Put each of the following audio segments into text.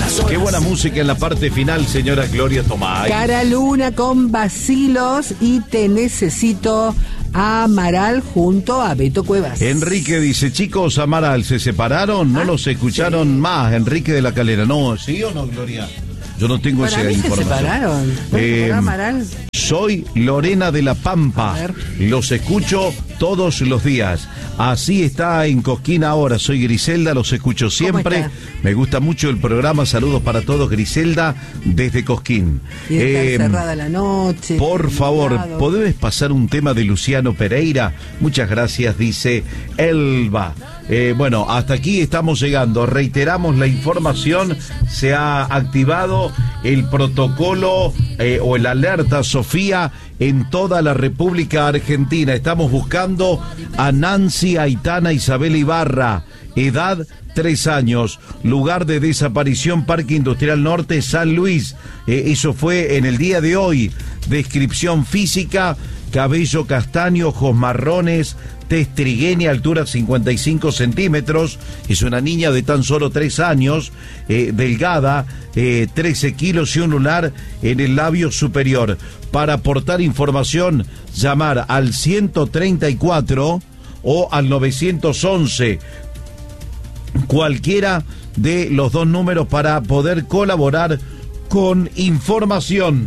Qué buena música en la parte final, señora Gloria Tomás. Cara Luna con Bacilos y Te Necesito, Amaral junto a Beto Cuevas. Enrique dice, chicos, Amaral, ¿se separaron? No los escucharon más, Enrique de la Calera. No, ¿sí o no, Gloria? Yo no tengo esa información. Se separaron. Amaral. Soy Lorena de la Pampa. Los escucho todos los días. Así está en Cosquín ahora. Soy Griselda, los escucho siempre. Me gusta mucho el programa. Saludos para todos, Griselda, desde Cosquín. Y está cerrada la noche. Por favor, ¿podés pasar un tema de Luciano Pereira? Muchas gracias, dice Elba. Bueno, hasta aquí estamos llegando. Reiteramos la información. Se ha activado el protocolo o el alerta Sofía en toda la República Argentina. Estamos buscando a Nancy Aitana Isabel Ibarra, edad 3 años, lugar de desaparición Parque Industrial Norte, San Luis. Eso fue en el día de hoy. Descripción física: cabello castaño, ojos marrones, tez trigueña, altura 55 centímetros. Es una niña de tan solo 3 años, delgada, 13 kilos y un lunar en el labio superior. Para aportar información, llamar al 134 o al 911. Cualquiera de los dos números para poder colaborar con información.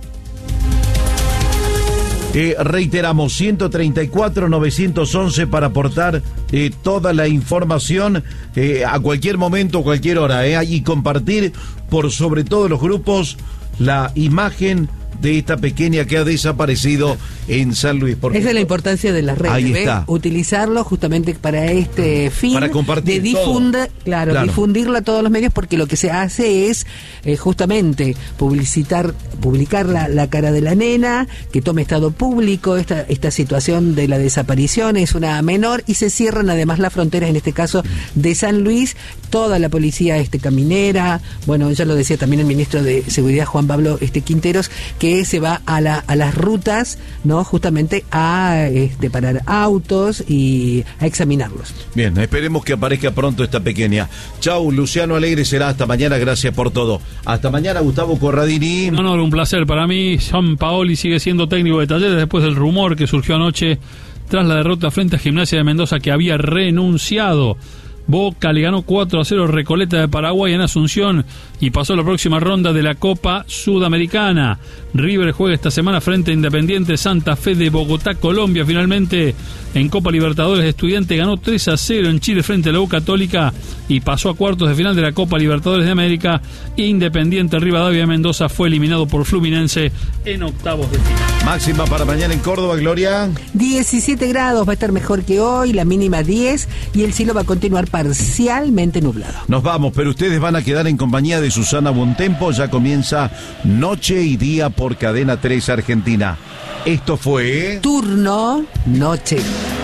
Reiteramos, 134 911 para aportar toda la información a cualquier momento, cualquier hora, y compartir por sobre todo los grupos la imagen de esta pequeña que ha desaparecido en San Luis. Esa es la importancia de las redes. Ahí está. Utilizarlo justamente para este fin. Para compartir claro, difundirlo a todos los medios, porque lo que se hace es justamente publicar la cara de la nena, que tome estado público, esta situación de la desaparición, es una menor, y se cierran además las fronteras, en este caso de San Luis, toda la policía caminera, bueno, ya lo decía también el ministro de Seguridad, Juan Pablo Quinteros, que se va a las rutas, ¿no? Justamente a parar autos y a examinarlos. Bien, esperemos que aparezca pronto esta pequeña. Chau, Luciano Alegre, será hasta mañana, gracias por todo. Hasta mañana, Gustavo Corradini. Un honor, un placer para mí. Sampaoli sigue siendo técnico de Talleres después del rumor que surgió anoche tras la derrota frente a Gimnasia de Mendoza, que había renunciado. Boca le ganó 4-0 Recoleta de Paraguay en Asunción y pasó a la próxima ronda de la Copa Sudamericana. River juega esta semana frente a Independiente Santa Fe de Bogotá, Colombia. Finalmente, en Copa Libertadores, Estudiante ganó 3-0 en Chile frente a la U Católica y pasó a cuartos de final de la Copa Libertadores de América. Independiente Rivadavia de Mendoza fue eliminado por Fluminense en octavos de final. Máxima para mañana en Córdoba, Gloria. 17 grados, va a estar mejor que hoy, la mínima 10, y el cielo va a continuar parcialmente nublado. Nos vamos, pero ustedes van a quedar en compañía de Susana Bontempo. Ya comienza Noche y Día por Cadena 3 Argentina. Esto fue Turno Noche.